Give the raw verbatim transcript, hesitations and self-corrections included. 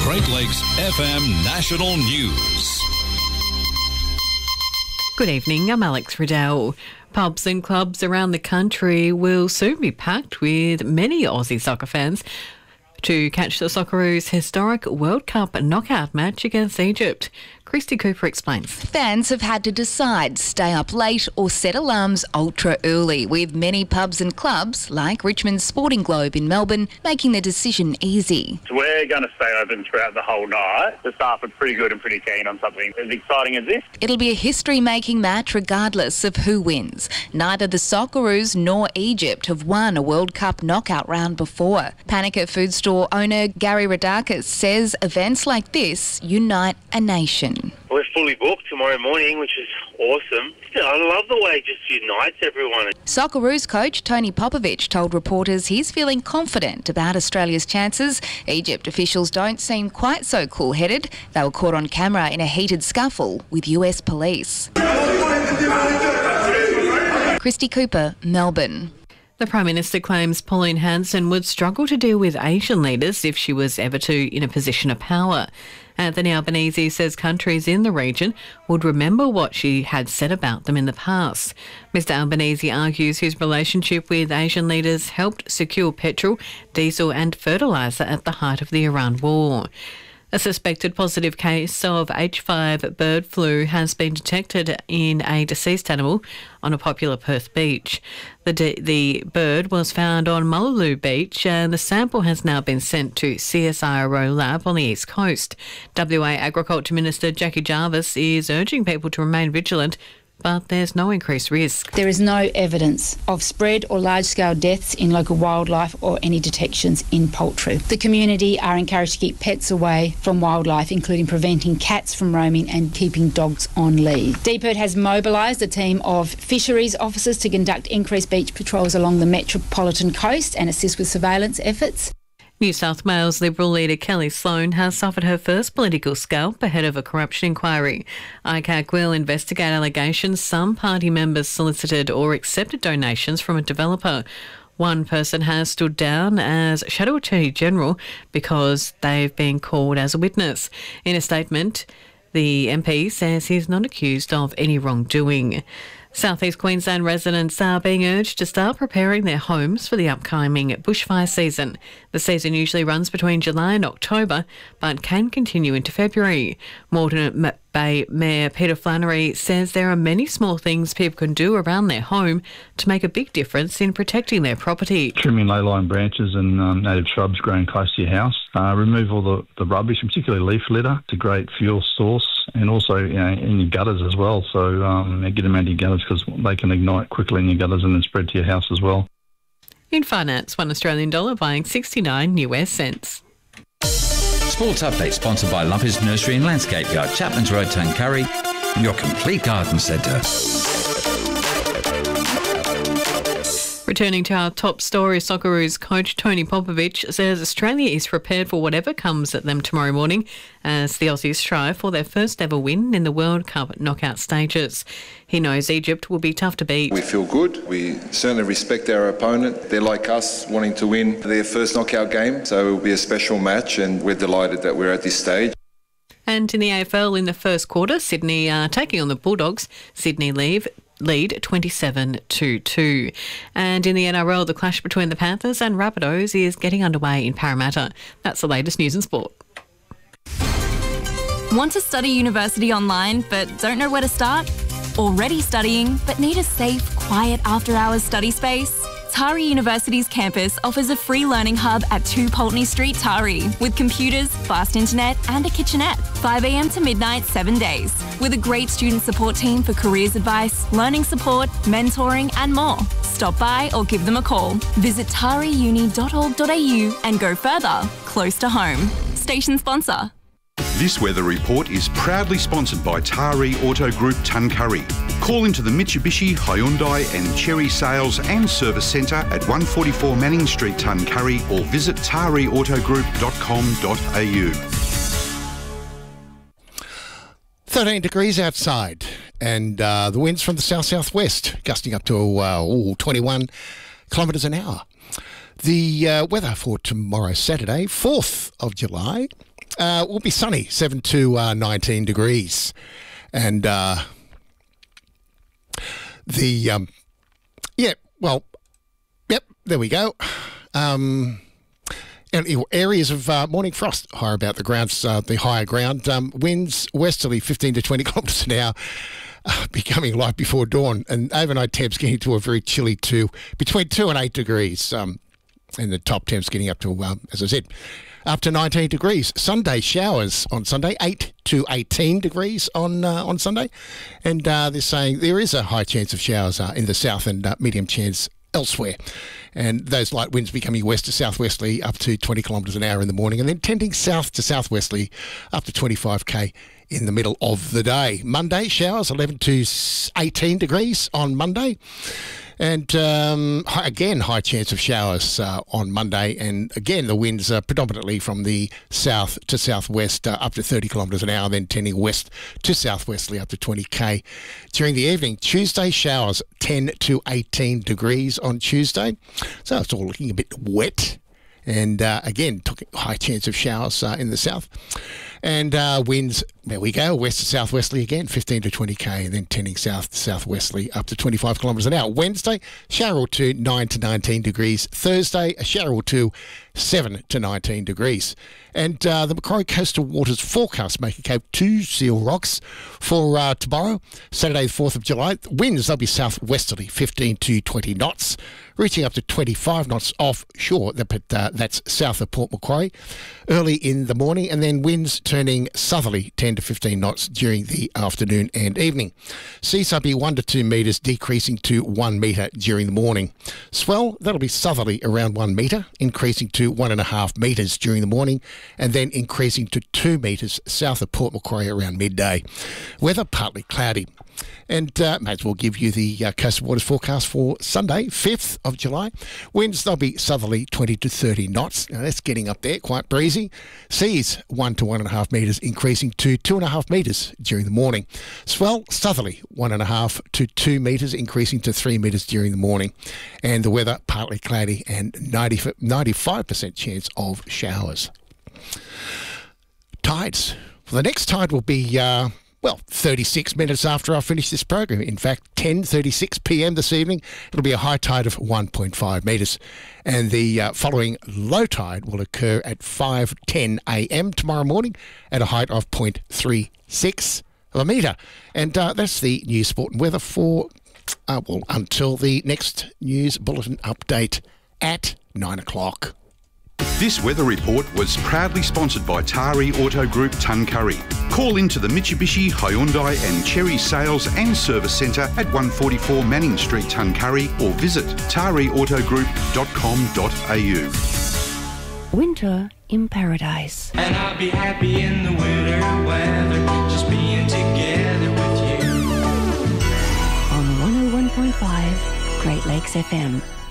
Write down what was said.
Great Lakes F M National News. Good evening, I'm Alex Riddell. Pubs and clubs around the country will soon be packed with many Aussie soccer fans to catch the Socceroos' historic World Cup knockout match against Egypt. Christy Cooper explains. Fans have had to decide, stay up late or set alarms ultra early, with many pubs and clubs, like Richmond's Sporting Globe in Melbourne, making the decision easy. So we're going to stay open throughout the whole night. The staff are pretty good and pretty keen on something as exciting as this. It'll be a history-making match regardless of who wins. Neither the Socceroos nor Egypt have won a World Cup knockout round before. Panica food store owner Gary Radakis says events like this unite a nation. We're fully booked tomorrow morning, which is awesome. Yeah, I love the way it just unites everyone. Socceroos coach Tony Popovic told reporters he's feeling confident about Australia's chances. Egypt officials don't seem quite so cool-headed. They were caught on camera in a heated scuffle with U S police. Christy Cooper, Melbourne. The Prime Minister claims Pauline Hanson would struggle to deal with Asian leaders if she was ever to in a position of power. Anthony Albanese says countries in the region would remember what she had said about them in the past. Mister Albanese argues his relationship with Asian leaders helped secure petrol, diesel and fertiliser at the height of the Iran war. A suspected positive case of H five bird flu has been detected in a deceased animal on a popular Perth beach. The, de- the bird was found on Mullaloo Beach and the sample has now been sent to C S I R O lab on the East Coast. W A Agriculture Minister Jackie Jarvis is urging people to remain vigilant, but there's no increased risk. There is no evidence of spread or large-scale deaths in local wildlife or any detections in poultry. The community are encouraged to keep pets away from wildlife, including preventing cats from roaming and keeping dogs on lead. D P I R D has mobilised a team of fisheries officers to conduct increased beach patrols along the metropolitan coast and assist with surveillance efforts. New South Wales Liberal leader Kelly Sloan has suffered her first political scalp ahead of a corruption inquiry. I C A C will investigate allegations some party members solicited or accepted donations from a developer. One person has stood down as Shadow Attorney General because they've been called as a witness. In a statement, the M P says he's not accused of any wrongdoing. South East Queensland residents are being urged to start preparing their homes for the upcoming bushfire season. The season usually runs between July and October, but can continue into February. Moreton Bay Mayor Peter Flannery says there are many small things people can do around their home to make a big difference in protecting their property. Trimming low-lying branches and um, native shrubs growing close to your house. Uh, remove all the, the rubbish, particularly leaf litter. It's a great fuel source. And also, you know, in your gutters as well. So um, get them out of your gutters because they can ignite quickly in your gutters and then spread to your house as well. In finance, one Australian dollar buying sixty-nine U S cents. Sports update sponsored by Lumpy's Nursery and Landscape Yard, Chapman's Road, Tuncurry, your complete garden centre. Returning to our top story, Socceroos coach Tony Popovic says Australia is prepared for whatever comes at them tomorrow morning as the Aussies strive for their first ever win in the World Cup knockout stages. He knows Egypt will be tough to beat. We feel good. We certainly respect our opponent. They're like us, wanting to win their first knockout game, so it will be a special match and we're delighted that we're at this stage. And in the A F L in the first quarter, Sydney are taking on the Bulldogs. Sydney leave. lead twenty-seven to two. And in the N R L, the clash between the Panthers and Rabbitohs is getting underway in Parramatta. That's the latest news and sport. Want to study university online but don't know where to start? Already studying but need a safe, quiet after-hours study space? Tari University's campus offers a free learning hub at two Pulteney Street, Tari, with computers, fast internet and a kitchenette. five a m to midnight, seven days. With a great student support team for careers advice, learning support, mentoring and more. Stop by or give them a call. Visit tari uni dot org dot a u and go further, close to home. Station sponsor. This weather report is proudly sponsored by Tari Auto Group Tuncurry. Call into the Mitsubishi, Hyundai and Chery Sales and Service Centre at one forty-four Manning Street, Tuncurry, or visit tari auto group dot com dot a u. thirteen degrees outside and uh, the winds from the south-southwest gusting up to uh, ooh, twenty-one kilometres an hour. The uh, weather for tomorrow, Saturday, fourth of July. Uh, will be sunny, seven to uh, nineteen degrees. And uh, the, um, yeah, well, yep, there we go. Um, and areas of uh, morning frost higher about the grounds, uh, the higher ground. Um, winds westerly fifteen to twenty kilometres an hour. Uh, becoming light before dawn, and overnight temps getting to a very chilly two, between two and eight degrees. Um, and the top temps getting up to, um, as I said, up to nineteen degrees. Sunday showers on Sunday, eight to eighteen degrees on uh, on Sunday, and uh, they're saying there is a high chance of showers uh, in the south and uh, medium chance elsewhere. And those light winds becoming west to southwesterly up to twenty kilometres an hour in the morning, and then tending south to southwesterly up to twenty-five k in the middle of the day. Monday, showers eleven to eighteen degrees on Monday. And um, again, high chance of showers uh, on Monday. And again, the winds are predominantly from the south to southwest uh, up to thirty kilometres an hour, then tending west to southwesterly up to twenty k. During the evening, Tuesday, showers ten to eighteen degrees on Tuesday. So it's all looking a bit wet. And uh, again, took high chance of showers uh, in the south. And uh, winds, there we go, west to southwesterly again, fifteen to twenty k, and then tending south to southwesterly up to twenty-five kilometres an hour. Wednesday, shower or two, nine to nineteen degrees. Thursday, a shower or two, seven to nineteen degrees. And uh, the Macquarie Coastal Waters forecast making Cape to Seal Rocks for uh, tomorrow, Saturday the fourth of July. Winds, they'll be southwesterly, fifteen to twenty knots, reaching up to twenty-five knots offshore. But uh, that's south of Port Macquarie early in the morning, and then winds turning southerly, ten to fifteen knots during the afternoon and evening. Seas will be one to two metres, decreasing to one metre during the morning. Swell, that'll be southerly around one metre, increasing to one and a half metres during the morning, and then increasing to two metres south of Port Macquarie around midday. Weather, partly cloudy. And uh, may as well give you the uh, coastal waters forecast for Sunday, fifth of July. Winds, they'll be southerly, twenty to thirty knots. Now, that's getting up there, quite breezy. Seas, one to one and a half metres, increasing to two and a half metres during the morning. Swell, southerly, one and a half to two metres, increasing to three metres during the morning. And the weather, partly cloudy and ninety, ninety-five percent chance of showers. Tides. Well, the next tide will be... Uh, Well, thirty-six minutes after I finish this program. In fact, ten thirty-six p m this evening, it'll be a high tide of one point five metres. And the uh, following low tide will occur at five ten a m tomorrow morning at a height of zero point three six of a metre. And uh, that's the news, sport and weather for, uh, well, until the next news bulletin update at nine o'clock. This weather report was proudly sponsored by Tari Auto Group Tuncurry. Call into the Mitsubishi, Hyundai and Cherry Sales and Service Centre at one forty-four Manning Street, Tuncurry, or visit tari auto group dot com dot a u. Winter in paradise. And I'll be happy in the winter weather, just being together with you. On one oh one point five Great Lakes F M.